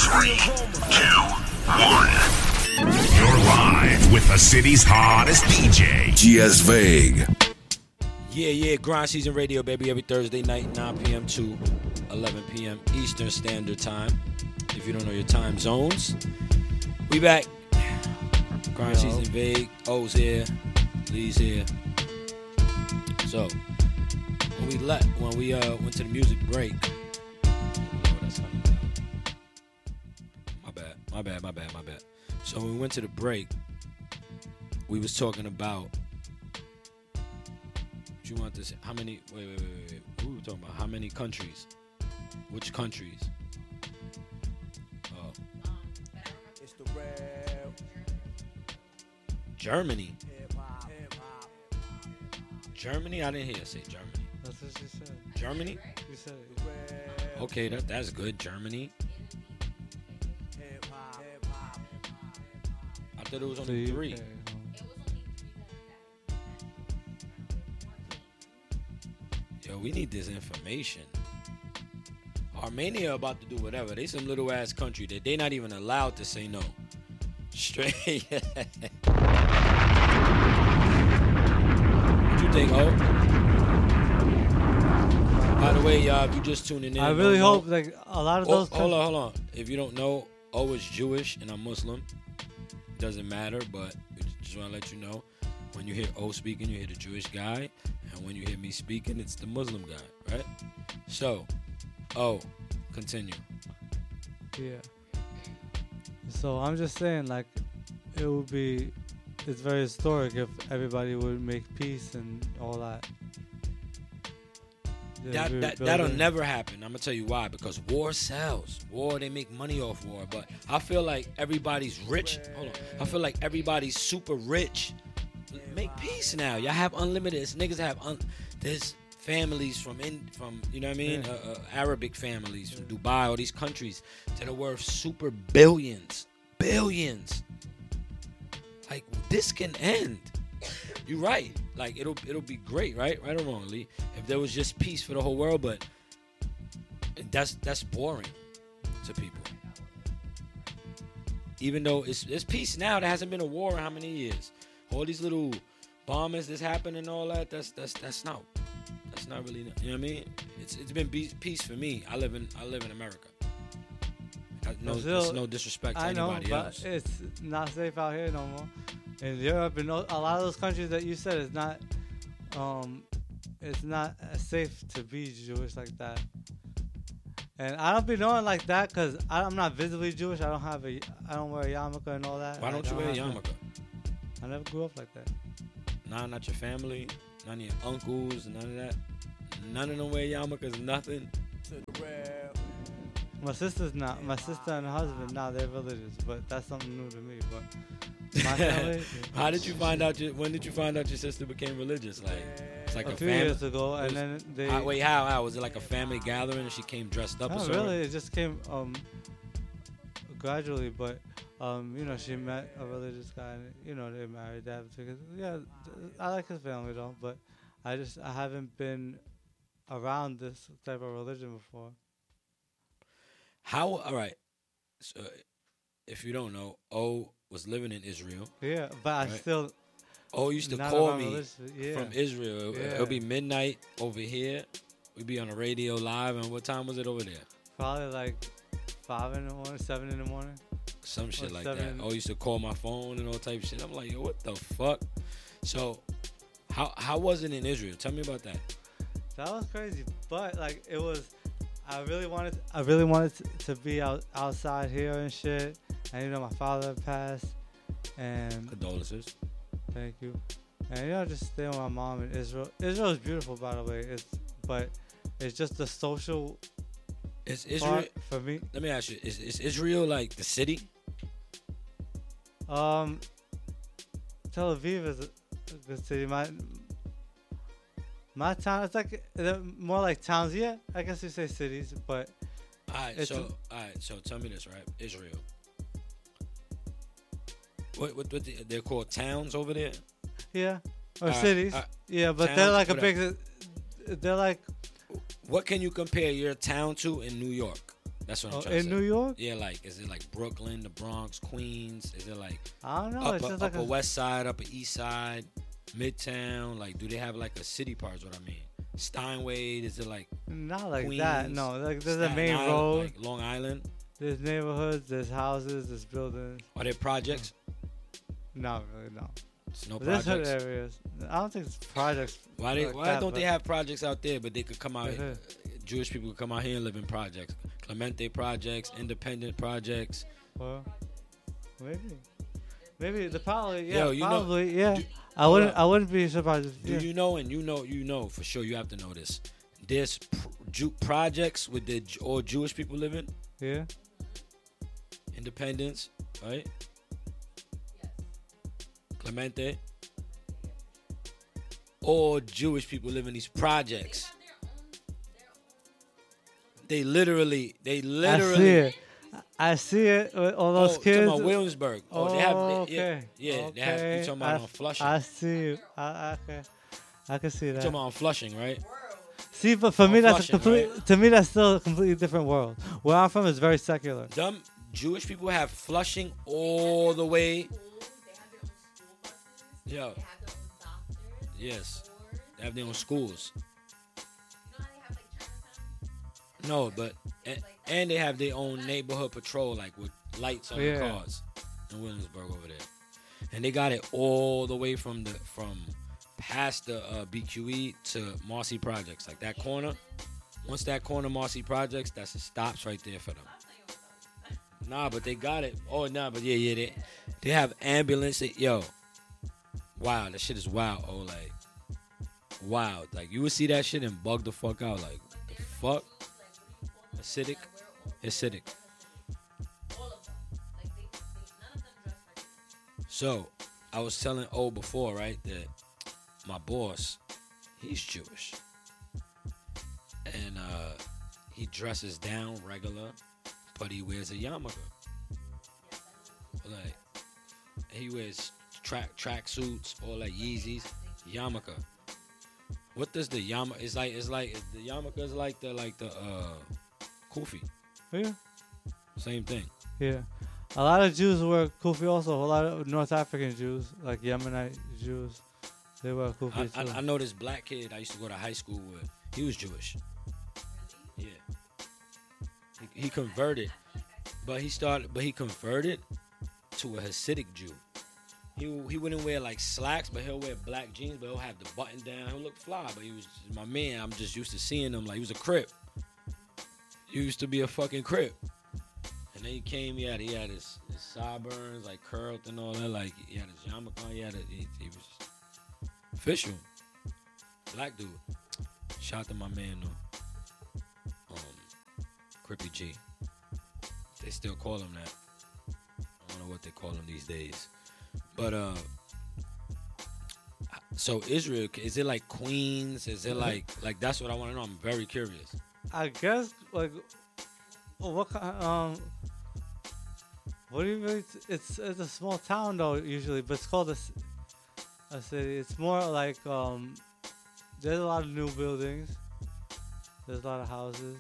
3, 2, 1. You're live with the city's hottest DJ, GS Vague. Yeah, Grind Season Radio, baby, every Thursday night, 9 p.m. to 11 p.m. Eastern Standard Time. If you don't know your time zones, we back. Grind Season Vague, O's here, Lee's here. So, when we went to the music break, My bad. So when we went to the break, we was talking about, what you want to say? How many, wait. We were talking about how many countries? Which countries? Oh. It's the rap. Germany. Germany? I didn't hear you say Germany. That's what she said. Germany? You said it. Okay, that's good. Germany. I thought it was only 3. Yo, we need this information. Armenia about to do whatever. They some little ass country that they not even allowed to say no. Straight. What you think, Ho? By the way, y'all, if you just tuning in, I really hope like a lot of those. Hold on. If you don't know, O is Jewish and I'm Muslim. Doesn't matter, but we just want to let you know. When you hear O speaking, you hear the Jewish guy, and when you hear me speaking, it's the Muslim guy, right? So, O, continue. Yeah. So I'm just saying, like, it's very historic if everybody would make peace and all that. That'll never happen. I'm gonna tell you why. Because war sells. War, they make money off war. But I feel like everybody's rich. Hold on. I feel like everybody's super rich. Make peace now. Y'all have unlimited. Niggas have there's families from you know what I mean? Arabic families from Dubai, all these countries that are worth super billions. Like, this can end. You're right. Like, it'll be great, right? Right or wrong, Lee? If there was just peace for the whole world, but that's boring to people. Even though it's peace now, there hasn't been a war in how many years? All these little bombings that's happened and all that, that's not really, you know what I mean? It's been peace for me. I live in America. There's no disrespect to anybody else. I know, but it's not safe out here no more. In Europe and a lot of those countries that you said, it's not safe to be Jewish like that. And I don't be knowing like that because I'm not visibly Jewish. I don't wear a yarmulke and all that. Why don't you wear a yarmulke? I never grew up like that. Nah, not your family, none of your uncles, none of that. None of them wear yarmulkes, nothing. My sister's not. My sister and her husband, they're religious, but that's something new to me. But my family. When did you find out your sister became religious? Like, it's like a few years ago, and then they. Wait, how was it like a family gathering and she came dressed up? No, really, it just came gradually, but she met a religious guy, and they married. They have two kids. Yeah, I like his family though, but I haven't been around this type of religion before. All right. So, if you don't know, O was living in Israel. Yeah, but right? I still. O used to call me from Israel. Yeah. It'll be midnight over here. We'd be on the radio live. And what time was it over there? Probably like 5 in the morning, 7 in the morning. Some shit like that. O used to call my phone and all type of shit. I'm like, yo, what the fuck? So, how was it in Israel? Tell me about that. That was crazy, but like it was. I really wanted to be outside here and shit. And my father passed, and condolences. Thank you. And just stay with my mom in Israel. Israel is beautiful, by the way. But it's just the social. Is Israel for me? Let me ask you: Is Israel like the city? Tel Aviv is a good city. My town, it's like more like towns. Yeah, I guess you say cities, but. All right, so tell me this, right? Israel. What they're called towns over there? Yeah, or cities. Yeah, but towns, they're like a big. They're like. What can you compare your town to in New York? That's what I'm Oh, trying to in say. New York? Yeah, like, is it like Brooklyn, the Bronx, Queens? Is it like I don't know. It's upper, just like upper a, West Side, upper East Side, Midtown? Like, do they have like a city part? Is what I mean. Steinway? Is it like not like Queens, that. No, like there's a Staten main Island, road. like Long Island? There's neighborhoods. There's houses. There's buildings. Are there projects? Not really. No. It's no But there's hood projects. areas. I don't think it's projects. Why they? like Why that, don't but they have projects out there? But they could come out. they could. Jewish people could come out here and live in projects. Clemente projects, independent projects. Well, maybe the probably Yo, you know- probably yeah. do- I hold wouldn't up. I wouldn't be surprised. If, Do yeah. you know? And you know for sure. You have to know this. There's projects with the all Jewish people live in. Yeah. Independence, right? Clemente. All Jewish people live in these projects. They literally. I see it. I see it with all those Talking kids. about Williamsburg. Oh, they have. okay. Yeah. They have. You talking about on Flushing? I see you. Okay. I can see You that. talking about on Flushing, right? See, but for me, on that's a Flushing, complete. To me, that's still a completely different world. Where I'm from is very secular. Them Jewish people have Flushing all the way. Yo. Yes. They have their own schools. No, but and they have their own neighborhood patrol, like with lights on the Yeah. cars in Williamsburg over there, and they got it all the way from past the BQE to Marcy Projects, like that corner. Once that corner Marcy Projects, that's the stops right there for them. Nah, but they got it. Oh, nah, but yeah, they have ambulance. Yo, wow, that shit is wild. Oh, like wild. Like you would see that shit and bug the fuck out. Like the fuck. Hasidic. So, I was telling O before, right, that my boss, he's Jewish. And he dresses down regular, but he wears a yarmulke. Like, he wears track suits, all like Yeezys, yarmulke. What does the yarmulke? It's like the yarmulke is like the kufi. Yeah. Same thing. Yeah. A lot of Jews wear kufi also. A lot of North African Jews, like Yemenite Jews, they wear kufi too. I know this black kid I used to go to high school with. He was Jewish. Yeah. He converted, but he converted to a Hasidic Jew. He wouldn't wear like slacks, but he'll wear black jeans, but he'll have the button down. He'll look fly, but he was my man. I'm just used to seeing him like he was a Crip. He used to be a fucking Crip. And then he came, he had his sideburns like curled and all that. Like he had his yarmulke on. He was official. Black dude. Shout out to my man though. Crippy G. They still call him that. I don't know what they call him these days. But so Israel, is it like Queens? Is it like that's what I want to know? I'm very curious. I guess like what what do you mean? It's a small town though usually, but it's called a city. It's more like there's a lot of new buildings. There's a lot of houses.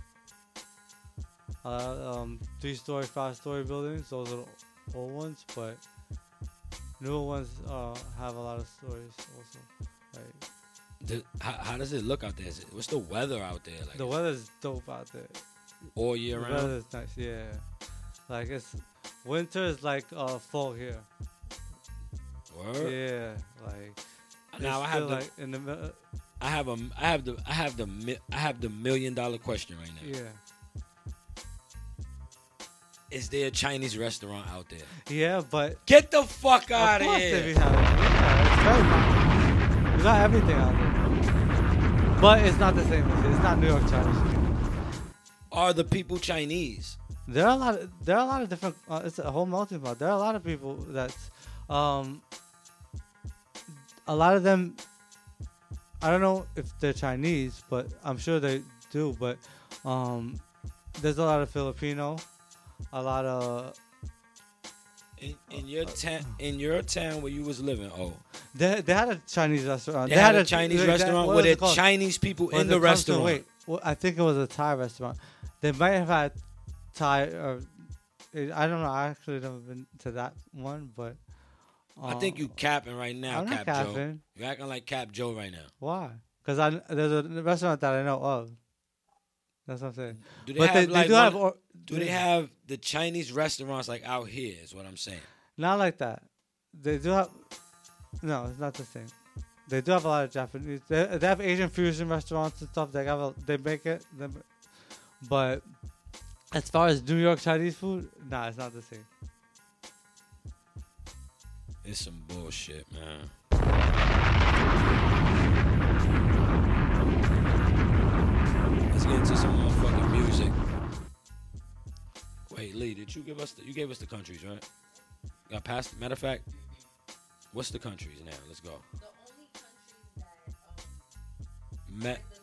3-story, 5-story buildings. Those are the old ones, but newer ones have a lot of stories also. Like How does it look out there? What's the weather out there? Like the weather's dope out there. all year The round? weather's nice, yeah. Like it's winter is like fall here. Word? Yeah, like Now it's I have still, the like in the middle. I have the $1 million question right now. Yeah, Is there a Chinese restaurant out there? yeah, but Get the fuck out of of course here! if you have it, yeah, it's very popular. You got everything out there, but it's not the same. It's not New York Chinese. Are the people Chinese? There are a lot of different. It's a whole melting pot. There are a lot of people that's, a lot of them. I don't know if they're Chinese, but I'm sure they do. But there's a lot of Filipino, a lot of. In your town where you was living, They had a Chinese restaurant. they had a Chinese restaurant with called? Chinese people Was in it the called? restaurant. Wait, I think it was a Thai restaurant. They might have had Thai or I don't know. I actually never been to that one, but I think you capping right now, I'm not Cap Joe. capping. You're acting like Cap Joe right now. Why? Because there's a restaurant that I know of. That's what I'm saying. Do they But have like do one- have do they have the Chinese restaurants like out here? Is what I'm saying. not like that. They do have. No, it's not the same. They do have a lot of Japanese. They have Asian fusion restaurants and stuff. They make it. But as far as New York Chinese food, nah, it's not the same. It's some bullshit, man. Let's get into some motherfucking music. Wait, Lee, did you give us you gave us the countries, right? Got past. Matter of fact, what's the countries now? Let's go. The only countries that Met.